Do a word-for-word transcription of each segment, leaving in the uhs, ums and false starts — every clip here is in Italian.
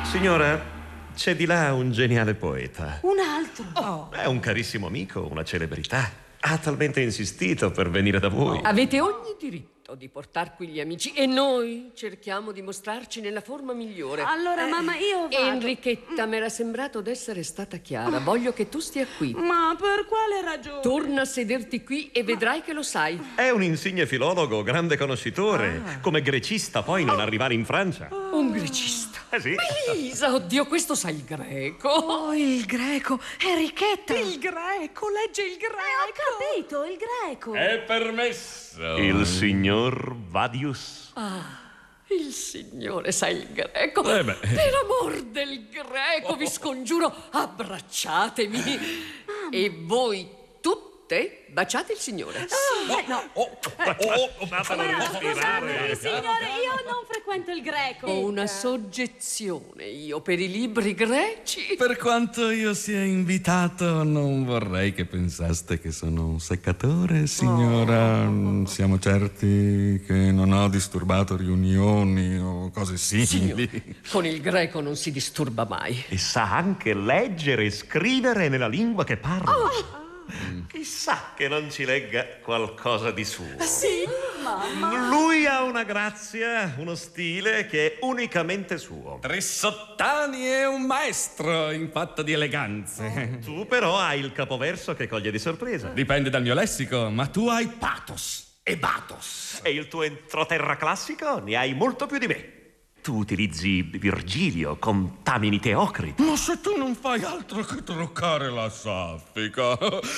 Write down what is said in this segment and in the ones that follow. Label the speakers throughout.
Speaker 1: Signora, c'è di là un geniale poeta.
Speaker 2: Un altro?
Speaker 1: Oh, è un carissimo amico, una celebrità. Ha talmente insistito per venire da voi.
Speaker 3: Avete ogni diritto di portar qui gli amici e noi cerchiamo di mostrarci nella forma migliore.
Speaker 2: Allora,
Speaker 3: eh,
Speaker 2: mamma, io vado.
Speaker 3: Enrichetta, mi era sembrato d'essere stata chiara. Voglio che tu stia qui.
Speaker 2: Ma per quale ragione?
Speaker 3: Torna a sederti qui e vedrai che lo sai.
Speaker 1: È un insigne filologo, grande conoscitore. Ah. Come grecista poi non arrivare in Francia.
Speaker 3: Un grecista?
Speaker 1: Eh sì.
Speaker 3: Elisa, oddio, questo sa il greco.
Speaker 2: Oh, il greco. Enrichetta.
Speaker 3: Il greco, legge il greco.
Speaker 2: Eh, ho capito, il greco.
Speaker 4: È permesso.
Speaker 1: Il signor Vadius.
Speaker 3: Ah, il signore sa il greco.
Speaker 4: Eh beh.
Speaker 3: Per amor del greco, vi scongiuro, abbracciatemi. Mamma. E voi tutte baciate il signore.
Speaker 2: Sì. Eh, no.
Speaker 4: Oh, oh, oh,
Speaker 2: Guarda, scusate, signore, io non frequento il greco.
Speaker 3: Ho una soggezione io per i libri greci.
Speaker 5: Per quanto io sia invitato, non vorrei che pensaste che sono un seccatore, signora. Oh. Siamo certi che non ho disturbato riunioni o cose simili.
Speaker 3: Signore, con il greco non si disturba mai.
Speaker 1: E sa anche leggere e scrivere nella lingua che parla.
Speaker 3: Oh.
Speaker 1: Mm. Chissà che non ci legga qualcosa di suo.
Speaker 2: Sì, mamma.
Speaker 1: Lui ha una grazia, uno stile che è unicamente suo.
Speaker 5: Trissottani è un maestro in fatto di eleganze.
Speaker 1: Tu però hai il capoverso che coglie di sorpresa.
Speaker 5: Dipende dal mio lessico, ma tu hai pathos e bathos.
Speaker 1: E il tuo entroterra classico ne hai molto più di me. Tu utilizzi Virgilio con Tamini Teocrito.
Speaker 5: Ma se tu non fai altro che truccare la saffica,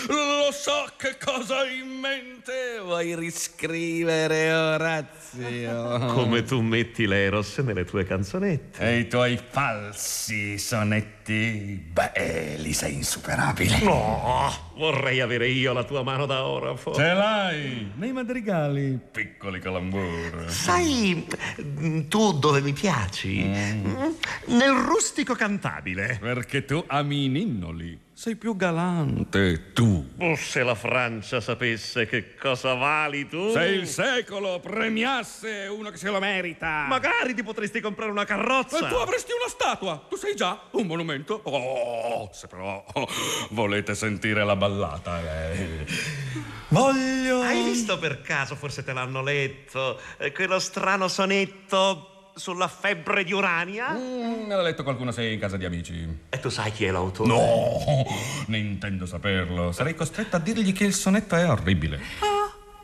Speaker 5: lo so che cosa hai in mente. Vuoi riscrivere Orazio?
Speaker 1: Come tu metti l'Eros nelle tue canzonette.
Speaker 5: E i tuoi falsi sonetti? Beh, li sei insuperabile.
Speaker 1: No, vorrei avere io la tua mano da orafo.
Speaker 5: Ce l'hai nei madrigali, piccoli calambur.
Speaker 1: Sai tu dove mi piaci? Mm. Nel rustico cantabile.
Speaker 5: Perché tu ami i ninnoli. Sei più galante, tu.
Speaker 1: Oh, se la Francia sapesse che cosa vali tu.
Speaker 5: Se il secolo premiasse uno che se lo merita.
Speaker 1: Magari ti potresti comprare una carrozza.
Speaker 5: E tu avresti una statua. Tu sei già un monumento. Oh, se però volete sentire la ballata. Eh. Voglio...
Speaker 1: Hai visto per caso, forse te l'hanno letto, eh, quello strano sonetto sulla febbre di Urania?
Speaker 5: Mm, l'ha letto qualcuno, sei in casa di amici.
Speaker 1: E tu sai chi è l'autore?
Speaker 5: No, ne intendo saperlo. Sarei costretto a dirgli che il sonetto è orribile.
Speaker 1: Ah.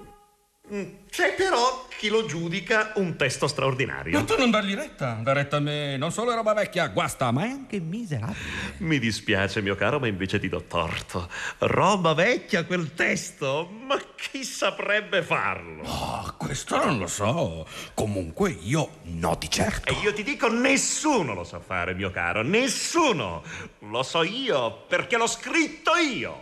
Speaker 1: C'è però chi lo giudica un testo straordinario.
Speaker 5: Ma tu non dargli retta. Da retta a me non solo è roba vecchia, guasta, ma è anche miserabile.
Speaker 1: Mi dispiace, mio caro, ma invece ti do torto. Roba vecchia quel testo? Ma chi saprebbe farlo?
Speaker 5: Oh, questo non lo so. Comunque io no di certo.
Speaker 1: E io ti dico, nessuno lo sa fare, mio caro. Nessuno. Lo so io, perché l'ho scritto io.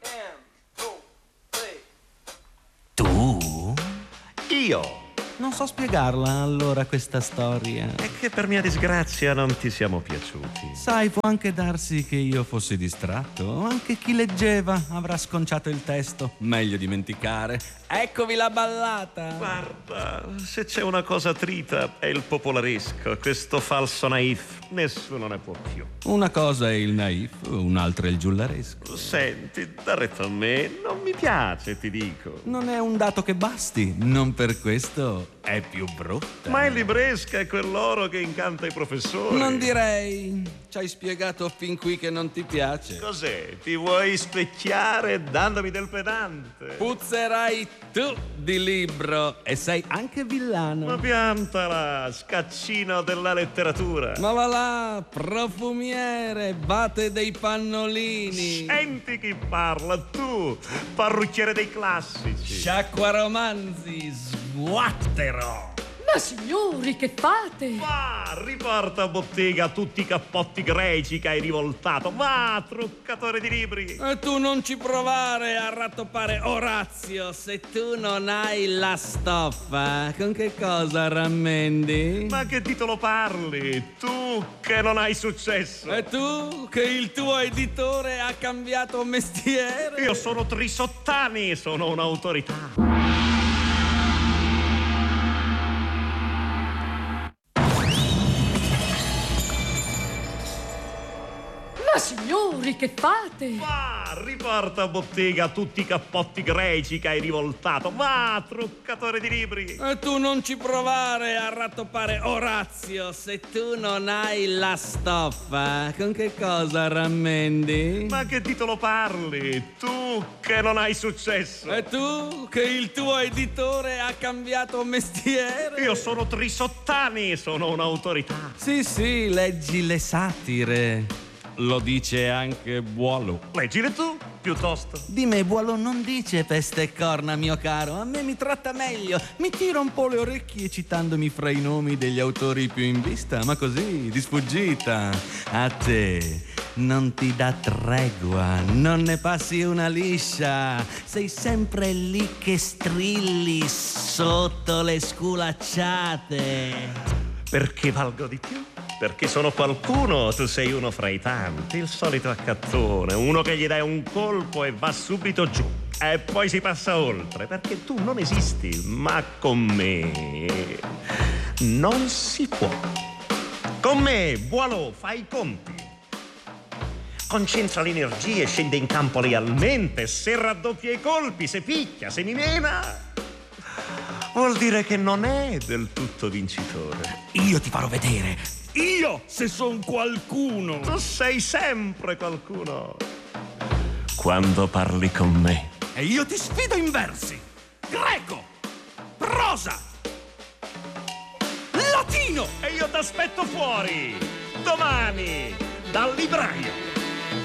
Speaker 5: Tu?
Speaker 1: Io.
Speaker 6: Non so spiegarla allora questa storia.
Speaker 1: È che per mia disgrazia non ti siamo piaciuti.
Speaker 6: Sai, può anche darsi che io fossi distratto. Anche chi leggeva avrà sconciato il testo. Meglio dimenticare. Eccovi la ballata.
Speaker 1: Guarda, se c'è una cosa trita è il popolaresco. Questo falso naif, nessuno ne può più.
Speaker 6: Una cosa è il naif, un'altra è il giullaresco.
Speaker 1: Senti, da retta a me non mi piace, ti dico.
Speaker 6: Non è un dato che basti. Non per questo è più brutta.
Speaker 1: Ma il libresca è quell'oro che incanta i professori.
Speaker 6: Non direi. Ci hai spiegato fin qui che non ti piace.
Speaker 1: Cos'è? Ti vuoi specchiare dandomi del pedante?
Speaker 6: Puzzerai tu di libro e sei anche villano.
Speaker 1: Ma piantala, scaccino della letteratura.
Speaker 6: Ma va là, profumiere, bate dei pannolini.
Speaker 1: Senti chi parla, tu, parrucchiere dei classici.
Speaker 6: Sciacqua romanzi, sguattero.
Speaker 3: Ma signori, che fate?
Speaker 1: Va, riporta a bottega tutti i cappotti greci che hai rivoltato. Va, truccatore di libri.
Speaker 6: E tu non ci provare a rattoppare Orazio. Se tu non hai la stoffa, con che cosa rammendi?
Speaker 1: Ma che titolo parli? Tu che non hai successo.
Speaker 6: E tu che il tuo editore ha cambiato mestiere?
Speaker 1: Io sono Trissottani, sono un'autorità.
Speaker 3: signori, che fate?
Speaker 1: Va, riporta a bottega tutti i cappotti greci che hai rivoltato. Va, truccatore di libri.
Speaker 6: E tu non ci provare a rattoppare Orazio. Se tu non hai la stoffa, con che cosa rammendi?
Speaker 1: Ma che titolo parli? Tu che non hai successo.
Speaker 6: E tu che il tuo editore ha cambiato mestiere?
Speaker 1: Io sono Trisottani, sono un'autorità.
Speaker 6: Sì, sì, leggi le satire. Lo dice anche Boileau.
Speaker 1: Leggile tu, piuttosto.
Speaker 6: Di me Boileau non dice peste e corna, mio caro. A me mi tratta meglio. Mi tira un po' le orecchie citandomi fra i nomi degli autori più in vista, ma così, di sfuggita. A te non ti dà tregua, non ne passi una liscia. Sei sempre lì che strilli sotto le sculacciate.
Speaker 1: Perché valgo di più? Perché sono qualcuno, tu sei uno fra i tanti, il solito accattone, uno che gli dai un colpo e va subito giù e poi si passa oltre, perché tu non esisti, ma con me non si può. Con me, Boileau, fai i conti. Concentra le energie, scende in campo lealmente, se raddoppia i colpi, se picchia, se mi mena, vuol dire che non è del tutto vincitore.
Speaker 6: Io ti farò vedere. Io, se son qualcuno.
Speaker 1: Tu sei sempre qualcuno quando parli con me.
Speaker 6: E io ti sfido in versi. Greco, prosa, latino.
Speaker 1: E io t'aspetto fuori domani dal libraio.